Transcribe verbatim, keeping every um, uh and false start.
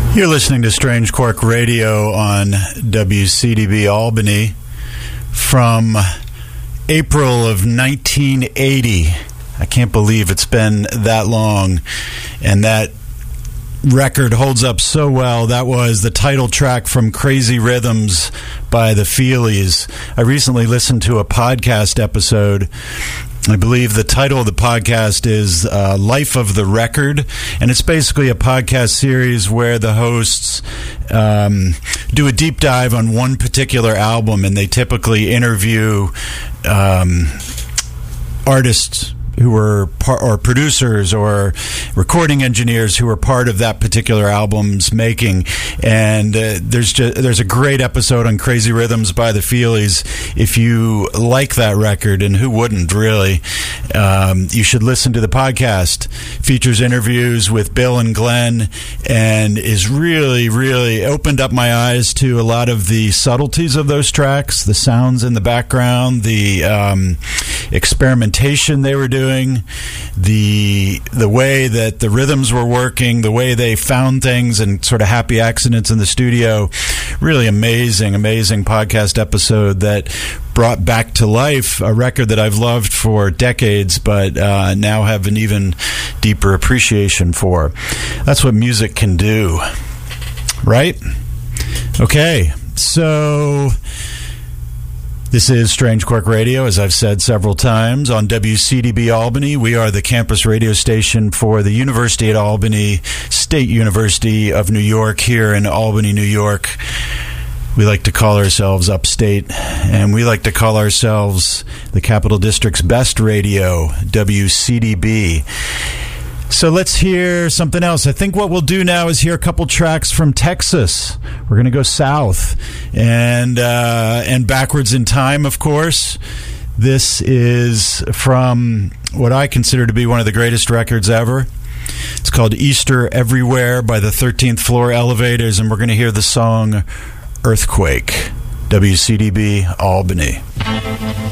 You're listening to Strange Quark Radio on W C D B Albany from April of nineteen eighty. I can't believe it's been that long, and that record holds up so well. That was the title track from Crazy Rhythms by the Feelies. I recently listened to a podcast episode. I believe the title of the podcast is uh, Life of the Record, and it's basically a podcast series where the hosts um, do a deep dive on one particular album, and they typically interview um, artists who were par- or producers or recording engineers who were part of that particular album's making. And uh, there's just, there's a great episode on Crazy Rhythms by the Feelies. If you like that record, and who wouldn't really, um, you should listen to the podcast. Features interviews with Bill and Glenn, and is really, really opened up my eyes to a lot of the subtleties of those tracks, the sounds in the background, the um, experimentation they were doing, the the way that the rhythms were working, the way they found things and sort of happy accidents in the studio. Really amazing, amazing podcast episode that brought back to life a record that I've loved for decades, but uh, now have an even deeper appreciation for. That's what music can do, right? Okay, so this is Strange Quark Radio, as I've said several times, on W C D B Albany. We are the campus radio station for the University at Albany, State University of New York, here in Albany, New York. We like to call ourselves upstate, and we like to call ourselves the Capital District's best radio, W C D B. So let's hear something else. I think what we'll do now is hear a couple tracks from Texas. We're going to go south and uh, and backwards in time, of course. This is from what I consider to be one of the greatest records ever. It's called Easter Everywhere by the thirteenth Floor Elevators, and we're going to hear the song Earthquake. W C D B Albany.